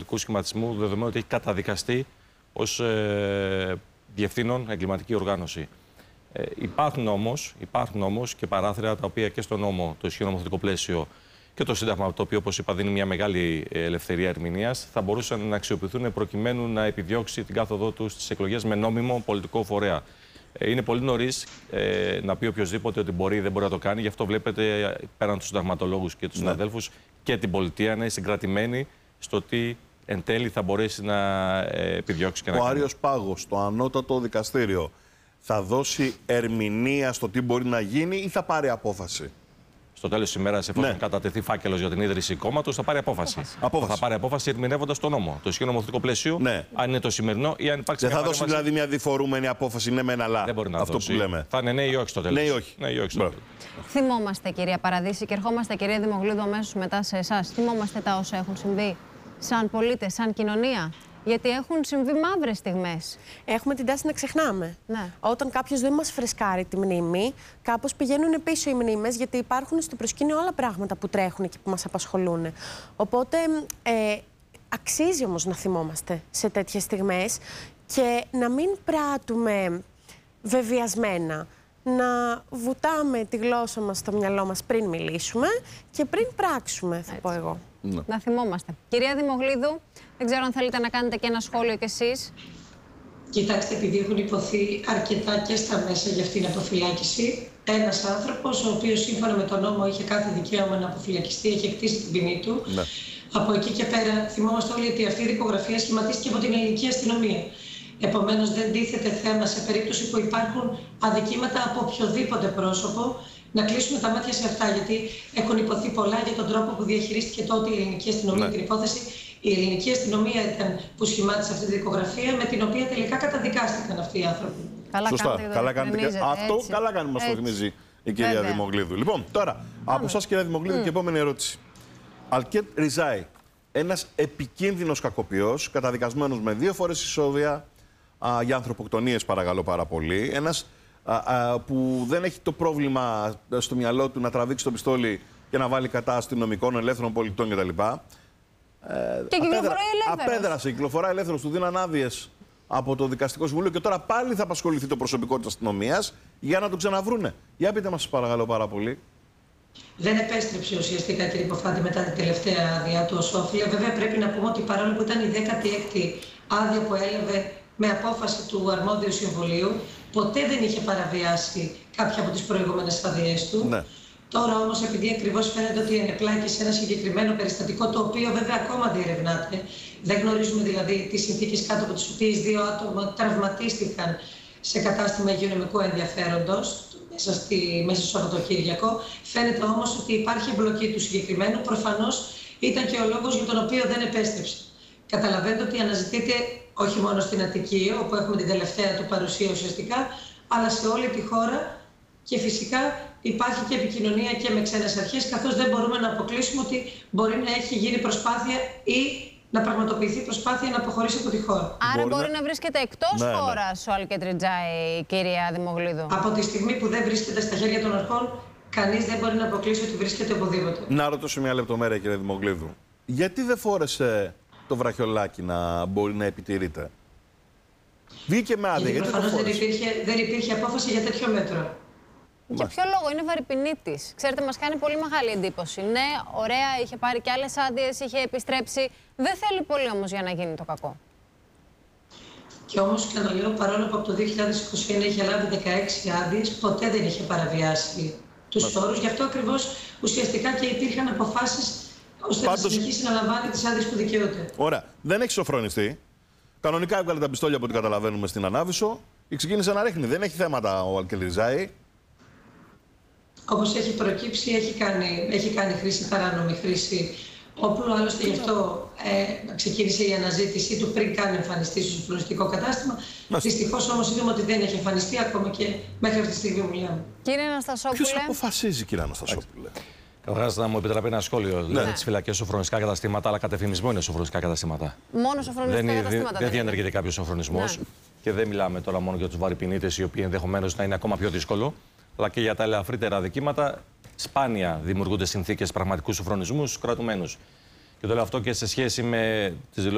εγκληματικού σχηματισμού, δεδομένου ότι έχει καταδικαστεί ως διευθύνων εγκληματική οργάνωση. Υπάρχουν όμως και παράθυρα τα οποία και στο νόμο, το ισχύον νομοθετικό πλαίσιο και το Σύνταγμα, το οποίο, όπως είπα, δίνει μια μεγάλη ελευθερία ερμηνείας, θα μπορούσαν να αξιοποιηθούν προκειμένου να επιδιώξει την κάθοδό του στις εκλογές με νόμιμο πολιτικό φορέα. Είναι πολύ νωρίς να πει οποιοδήποτε ότι μπορεί ή δεν μπορεί να το κάνει. Γι' αυτό βλέπετε πέραν τους συνταγματολόγους και τους συναδέλφους και την πολιτεία να είναι συγκρατημένη στο τι εν τέλει θα μπορέσει να επιδιώξει και να κάνει. Ο Άριος Πάγος, το ανώτατο δικαστήριο, θα δώσει ερμηνεία στο τι μπορεί να γίνει ή θα πάρει απόφαση? Στο τέλος της ημέρας, εφόσον κατατεθεί φάκελος για την ίδρυση κόμματος, θα πάρει απόφαση. Θα πάρει απόφαση ερμηνεύοντας το νόμο, το ισχύον νομοθετικό πλαίσιο, αν είναι το σημερινό ή αν υπάρξει. Δεν θα δώσει δηλαδή μια διφορούμενη απόφαση, ναι, μεν, αλλά. Δεν μπορεί να αυτό δώσει. Που λέμε. Θα είναι ναι ή όχι στο τέλος. Ναι ή όχι. Ναι ή όχι στο τέλος. Θυμόμαστε, κυρία Παραδείση, και ερχόμαστε, κυρία Δημογλίδου, αμέσως μετά σε εσάς. Θυμόμαστε τα όσα έχουν συμβεί σαν πολίτες, σαν κοινωνία. Γιατί έχουν συμβεί μαύρες στιγμές. Έχουμε την τάση να ξεχνάμε. Ναι. Όταν κάποιος δεν μας φρεσκάρει τη μνήμη, κάπως πηγαίνουν πίσω οι μνήμες, γιατί υπάρχουν στο προσκήνιο όλα πράγματα που τρέχουν και που μας απασχολούν. Οπότε αξίζει όμως να θυμόμαστε σε τέτοιες στιγμές και να μην πράττουμε βεβαιασμένα. Να βουτάμε τη γλώσσα μας στο μυαλό μας πριν μιλήσουμε και πριν πράξουμε, θα πω εγώ. Να θυμόμαστε. Κυρία Δημογλίδου, δεν ξέρω αν θέλετε να κάνετε και ένα σχόλιο κι εσείς. Κοιτάξτε, επειδή έχουν υποθεί αρκετά και στα μέσα για αυτήν την αποφυλάκηση, ένας άνθρωπος, ο οποίος σύμφωνα με τον νόμο είχε κάθε δικαίωμα να αποφυλακιστεί, έχει εκτίσει την ποινή του. Ναι. Από εκεί και πέρα, θυμόμαστε όλοι ότι αυτή η δικογραφία σχηματίστηκε από την ελληνική αστυνομία. Επομένως, δεν τίθεται θέμα σε περίπτωση που υπάρχουν αδικήματα από οποιοδήποτε πρόσωπο να κλείσουμε τα μάτια σε αυτά. Γιατί έχουν υποθεί πολλά για τον τρόπο που διαχειρίστηκε τότε η ελληνική αστυνομία την υπόθεση. Η ελληνική αστυνομία ήταν που σχημάτισε αυτή τη δικογραφία, με την οποία τελικά καταδικάστηκαν αυτοί οι άνθρωποι. Σωστά. Καλά κάνετε. Αυτό καλά κάνει, μας το θυμίζει η κυρία Δημογλίδου. Λοιπόν, τώρα, από εσάς, κυρία Δημογλίδου, και επόμενη ερώτηση. Αλκέτ Ριζάη, ένας επικίνδυνος κακοποιός, καταδικασμένος με 2 φορές ισόβια για ανθρωποκτονίες, παρακαλώ πάρα πολύ. Ένας που δεν έχει το πρόβλημα στο μυαλό του να τραβήξει το πιστόλι και να βάλει κατά αστυνομικών, ελεύθερων πολιτών κτλ. Και κυκλοφορεί ελεύθερος. Απέδρασε, κυκλοφορά ελεύθερος, του δίναν άδειες από το Δικαστικό Συμβούλιο και τώρα πάλι θα απασχοληθεί το προσωπικό της αστυνομίας για να τον ξαναβρούνε. Για πείτε μας, παρακαλώ πάρα πολύ. Δεν επέστρεψε ουσιαστικά, κύριε Ποφάτη, μετά την τελευταία άδεια του ως όφιλε. Βέβαια, πρέπει να πούμε ότι παρόλο που ήταν η 16η άδεια που έλαβε με απόφαση του αρμόδιου συμβουλίου, ποτέ δεν είχε παραβιάσει κάποια από τις προηγούμενες άδειές του. Ναι. Τώρα όμως, επειδή ακριβώς φαίνεται ότι ενεπλάκη σε ένα συγκεκριμένο περιστατικό, το οποίο βέβαια ακόμα διερευνάται, δεν γνωρίζουμε δηλαδή τις συνθήκες κάτω από τις οποίες 2 άτομα τραυματίστηκαν σε κατάστημα υγειονομικού ενδιαφέροντος μέσα στο Σαββατοκύριακο. Φαίνεται όμως ότι υπάρχει εμπλοκή του συγκεκριμένου. Προφανώς ήταν και ο λόγος για τον οποίο δεν επέστρεψε. Καταλαβαίνετε ότι αναζητείται όχι μόνο στην Αττική, όπου έχουμε την τελευταία του παρουσία ουσιαστικά, αλλά σε όλη τη χώρα και φυσικά υπάρχει και επικοινωνία και με ξένες αρχές, καθώς δεν μπορούμε να αποκλείσουμε ότι μπορεί να έχει γίνει προσπάθεια ή να πραγματοποιηθεί προσπάθεια να αποχωρήσει από τη χώρα. Άρα μπορεί να βρίσκεται εκτός χώρας ο Αλκέτ Ριζάη, κυρία Δημογλίδου. Από τη στιγμή που δεν βρίσκεται στα χέρια των αρχών, κανείς δεν μπορεί να αποκλείσει ότι βρίσκεται οπουδήποτε. Να ρωτήσω μια λεπτομέρεια, κυρία Δημογλίδου. Γιατί δεν φόρεσε το βραχιολάκι να μπορεί να επιτηρείται? Βγήκε με άδεια. Γιατί προφανώς δεν υπήρχε απόφαση για τέτοιο μέτρο. Για ποιο λόγο? Είναι βαρυπινίτης. Ξέρετε, μας κάνει πολύ μεγάλη εντύπωση. Ναι, ωραία, είχε πάρει και άλλες άδειες, είχε επιστρέψει. Δεν θέλει πολύ όμως για να γίνει το κακό. Και όμως, ξαναλέω, παρόλο που από το 2021 είχε λάβει 16 άδειες, ποτέ δεν είχε παραβιάσει τους όρους. Γι' αυτό ακριβώς ουσιαστικά και υπήρχαν αποφάσεις ώστε να συνεχίσει να λαμβάνει τις άδειες που δικαιούται. Ωραία. Δεν έχει σοφρονιστεί. Κανονικά έβγαλε τα πιστόλια από ό,τι καταλαβαίνουμε στην Ανάβησο και ξεκίνησε να ρίχνει. Δεν έχει θέματα ο Αλκέτ Ριζάη. Όπως έχει προκύψει, έχει κάνει παράνομη χρήση όπλου. Άλλωστε γι' αυτό ξεκίνησε η αναζήτησή του πριν καν εμφανιστεί στο σοφρονιστικό κατάστημα. Δυστυχώς όμως είδαμε ότι δεν έχει εμφανιστεί ακόμα και μέχρι αυτή τη στιγμή μιλάμε. Κύριε Αναστασόπουλε. Ποιος αποφασίζει, κύριε Αναστασόπουλε? Καταρχάς, να μου επιτραπεί ένα σχόλιο. Δηλαδή, τις φυλακές σοφρονιστικά καταστήματα, αλλά κατεφημισμό είναι σοφρονιστικά καταστήματα. Μόνο σοφρονιστικά καταστήματα. Δεν διενεργείται κάποιος σοφρονισμός. Και δεν μιλάμε τώρα μόνο για τους βαρυπινίτες, οι οποίοι ενδεχομένως να είναι ακόμα πιο δύσκολο, αλλά και για τα ελαφρύτερα αδικήματα. Σπάνια δημιουργούνται συνθήκες πραγματικού σοφρονισμού στους κρατουμένους. Και το λέω αυτό και σε σχέση με τις δηλώσεις